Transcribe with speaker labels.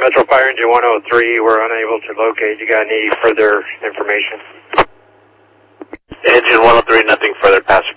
Speaker 1: Metro Fire Engine 103, we're unable to locate. You got any further information?
Speaker 2: Engine 103, nothing further, pass